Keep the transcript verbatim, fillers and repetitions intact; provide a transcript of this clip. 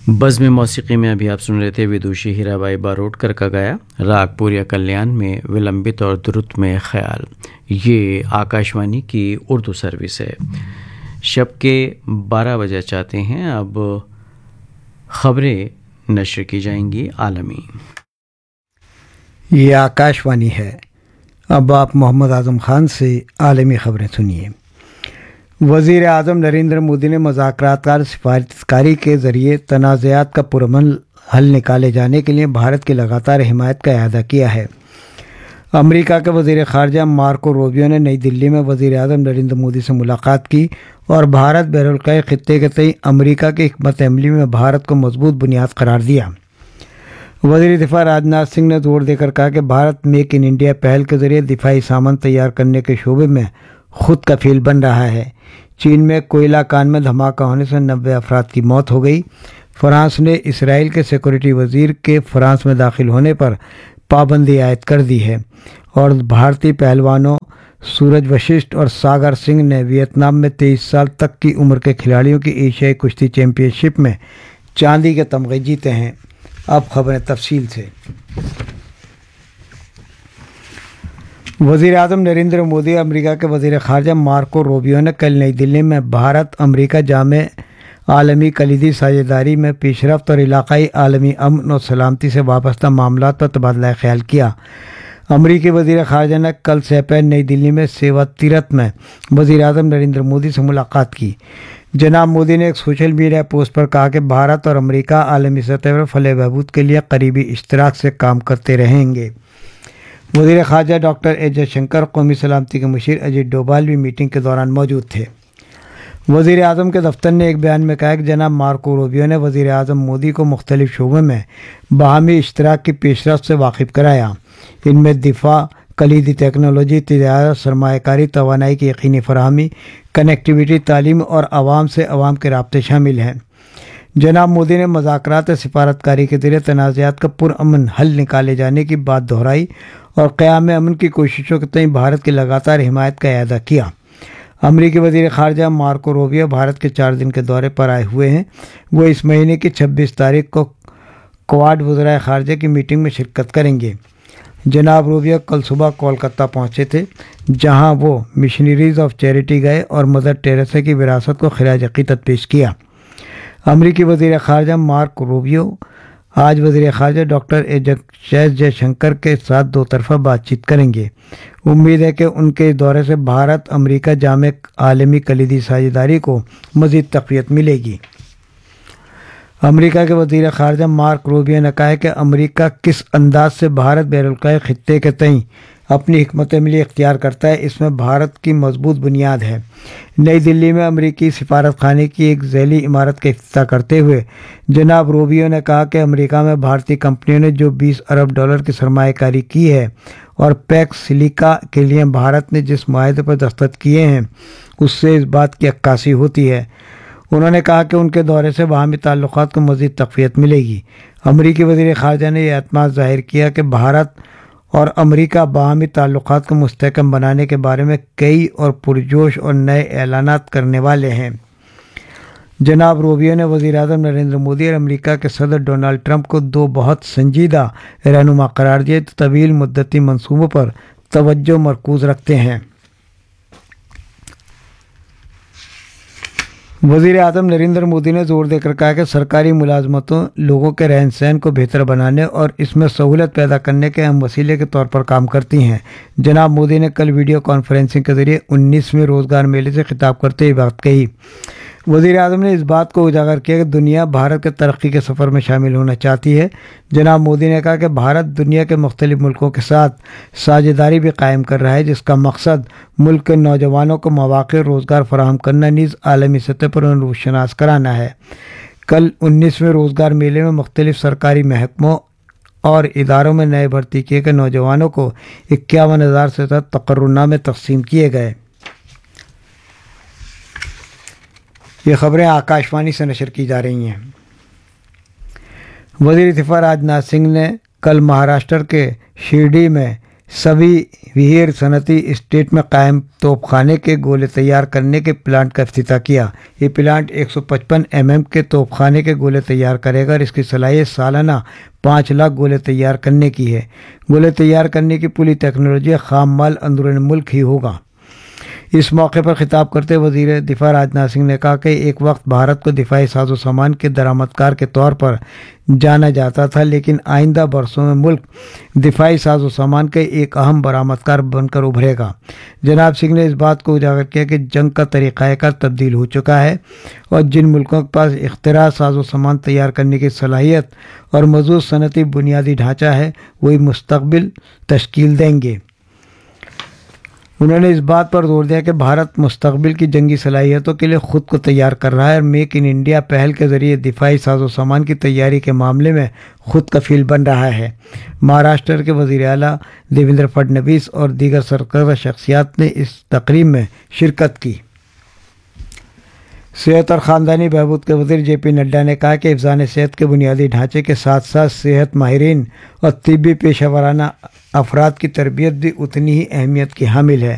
बज़्म موسیقی میں ابھی آپ سن رہے تھے ودوشی ہیرا بائی باروٹکر کا گایا راگ پوریا کلیان میں ولمبت اور درت میں خیال. یہ آکاشوانی کی اردو سروس ہے. شب کے بارہ بجے چاہتے ہیں. اب خبریں نشر کی جائیں گی عالمی. یہ آکاشوانی ہے. اب آپ محمد اعظم خان سے عالمی خبریں سنیے. وزیر اعظم نریندر مودی نے مذاکرات کار سفارت کاری کے ذریعے تنازعات کا پرامن حل نکالے جانے کے لیے بھارت کی لگاتار حمایت کا اعادہ کیا ہے. امریکہ کے وزیر خارجہ مارکو روبیو نے نئی دلی میں وزیر اعظم نریندر مودی سے ملاقات کی اور بھارت بحر الکاہل خطے کے تئیں امریکہ کی حکمت عملی میں بھارت کو مضبوط بنیاد قرار دیا. وزیر دفاع راجناتھ سنگھ نے زور دے کر کہا کہ بھارت میک ان انڈیا پہل کے ذریعے دفاعی سامان تیار کرنے کے شعبے میں خود کفیل بن رہا ہے. چین میں کوئلہ کان میں دھماکہ ہونے سے نوے افراد کی موت ہو گئی. فرانس نے اسرائیل کے سیکورٹی وزیر کے فرانس میں داخل ہونے پر پابندی عائد کر دی ہے. اور بھارتی پہلوانوں سورج وششٹھ اور ساگر سنگھ نے ویتنام میں تیئیس سال تک کی عمر کے کھلاڑیوں کی ایشیائی کشتی چیمپئن شپ میں چاندی کے تمغے جیتے ہیں. اب خبریں تفصیل سے. وزیر اعظم نریندر مودی امریکہ کے وزیر خارجہ مارکو روبیو نے کل نئی دلی میں بھارت امریکہ جامع عالمی کلیدی ساجھیداری میں پیش رفت اور علاقائی عالمی امن و سلامتی سے وابستہ معاملات پر تبادلہ خیال کیا. امریکی وزیر خارجہ نے کل سپہر نئی دلی میں سیوا تیرتھ میں وزیر اعظم نریندر مودی سے ملاقات کی. جناب مودی نے ایک سوشل میڈیا پوسٹ پر کہا کہ بھارت اور امریکہ عالمی سطح پر فلاح و بہبود کے لیے قریبی اشتراک سے کام کرتے رہیں گے. وزیر خارجہ ڈاکٹر ایس جے شنکر قومی سلامتی کے مشیر اجیت ڈوبھال بھی میٹنگ کے دوران موجود تھے. وزیر اعظم کے دفتر نے ایک بیان میں کہا کہ جناب مارکو روبیو نے وزیر اعظم مودی کو مختلف شعبوں میں باہمی اشتراک کی پیش رفت سے واقف کرایا. ان میں دفاع، کلیدی ٹیکنالوجی، تجارت، سرمایہ کاری، توانائی کی یقینی فراہمی، کنیکٹیویٹی، تعلیم اور عوام سے عوام کے رابطے شامل ہیں. جناب مودی نے مذاکرات سفارت کاری کے ذریعے تنازعات کا پرامن حل نکالے جانے کی بات دہرائی اور قیام امن کی کوششوں کے تئیں بھارت کی لگاتار حمایت کا اعادہ کیا. امریکی وزیر خارجہ مارکو روبیو بھارت کے چار دن کے دورے پر آئے ہوئے ہیں. وہ اس مہینے کی چھبیس تاریخ کو کوواڈ وزرائے خارجہ کی میٹنگ میں شرکت کریں گے. جناب روبیو کل صبح کولکتہ پہنچے تھے جہاں وہ مشنریز آف چیریٹی گئے اور مدر ٹیریسا کی وراثت کو خراج عقیدت پیش کیا. امریکی وزیر خارجہ مارک روبیو آج وزیر خارجہ ڈاکٹر ایس جے شنکر کے ساتھ دو طرفہ بات چیت کریں گے. امید ہے کہ ان کے دورے سے بھارت امریکہ جامع عالمی کلیدی ساجھیداری کو مزید تقویت ملے گی. امریکہ کے وزیر خارجہ مارک روبیو نے کہا ہے کہ امریکہ کس انداز سے بھارت بحر الکاہل خطے کے تئیں اپنی حکمت عملی اختیار کرتا ہے، اس میں بھارت کی مضبوط بنیاد ہے. نئی دلی میں امریکی سفارت خانے کی ایک ذیلی عمارت کا افتتاح کرتے ہوئے جناب روبیو نے کہا کہ امریکہ میں بھارتی کمپنیوں نے جو بیس ارب ڈالر کی سرمایہ کاری کی ہے اور پیکس سلیکا کے لیے بھارت نے جس معاہدے پر دستخط کیے ہیں اس سے اس بات کی عکاسی ہوتی ہے. انہوں نے کہا کہ ان کے دورے سے باہمی تعلقات کو مزید تقویت ملے گی. امریکی وزیر خارجہ نے یہ اعتماد ظاہر کیا کہ بھارت اور امریکہ باہمی تعلقات کو مستحکم بنانے کے بارے میں کئی اور پرجوش اور نئے اعلانات کرنے والے ہیں. جناب روبیو نے وزیر اعظم نریندر مودی اور امریکہ کے صدر ڈونلڈ ٹرمپ کو دو بہت سنجیدہ رہنما قرار دیے جو طویل مدتی منصوبوں پر توجہ مرکوز رکھتے ہیں. وزیر اعظم نریندر مودی نے زور دے کر کہا کہ سرکاری ملازمتوں لوگوں کے رہن سہن کو بہتر بنانے اور اس میں سہولت پیدا کرنے کے اہم وسیلے کے طور پر کام کرتی ہیں. جناب مودی نے کل ویڈیو کانفرنسنگ کے ذریعے انیسویں روزگار میلے سے خطاب کرتے ہوئے بات کہی. وزیر اعظم نے اس بات کو اجاگر کیا کہ دنیا بھارت کے ترقی کے سفر میں شامل ہونا چاہتی ہے. جناب مودی نے کہا کہ بھارت دنیا کے مختلف ملکوں کے ساتھ ساجھیداری بھی قائم کر رہا ہے جس کا مقصد ملک کے نوجوانوں کو مواقع روزگار فراہم کرنا نیز عالمی سطح پر انہیں روشناس کرانا ہے. کل انیسویں روزگار میلے میں مختلف سرکاری محکموں اور اداروں میں نئے بھرتی کیے گئے نوجوانوں کو اکیاون ہزار سے زیادہ تقررنامے تقسیم کیے گئے. یہ خبریں آکاشوانی سے نشر کی جا رہی ہیں. وزیر دفاع راجناتھ سنگھ نے کل مہاراشٹر کے شرڈی میں سبھی وہیر صنعتی اسٹیٹ میں قائم توپ خانے کے گولے تیار کرنے کے پلانٹ کا افتتاح کیا۔ یہ پلانٹ ایک سو پچپن ایم ایم کے توپ خانے کے گولے تیار کرے گا اور اس کی صلاحیت سالانہ پانچ لاکھ گولے تیار کرنے کی ہے۔ گولے تیار کرنے کی پوری ٹیکنالوجی خام مال اندرون ملک ہی ہوگا۔ اس موقع پر خطاب کرتے وزیر دفاع راجناتھ سنگھ نے کہا کہ ایک وقت بھارت کو دفاعی ساز و سامان کے درآمدکار کے طور پر جانا جاتا تھا، لیکن آئندہ برسوں میں ملک دفاعی ساز و سامان کے ایک اہم برآمدکار بن کر ابھرے گا۔ جناب سنگھ نے اس بات کو اجاگر کیا کہ جنگ کا طریقہ کار تبدیل ہو چکا ہے اور جن ملکوں کے پاس اختراع، ساز و سامان تیار کرنے کی صلاحیت اور مضبوط صنعتی بنیادی ڈھانچہ ہے، وہی مستقبل تشکیل دیں گے۔ انہوں نے اس بات پر زور دیا کہ بھارت مستقبل کی جنگی صلاحیتوں کے لیے خود کو تیار کر رہا ہے اور میک ان انڈیا پہل کے ذریعے دفاعی ساز و سامان کی تیاری کے معاملے میں خود کفیل بن رہا ہے۔ مہاراشٹر کے وزیر اعلیٰ دیویندر فڈنویس اور دیگر سرکردہ شخصیات نے اس تقریب میں شرکت کی۔ صحت اور خاندانی بہبود کے وزیر جے پی نڈا نے کہا کہ حفظان صحت کے بنیادی ڈھانچے کے ساتھ ساتھ صحت ماہرین اور طبی پیشہ ورانہ افراد کی تربیت بھی اتنی ہی اہمیت کی حامل ہے۔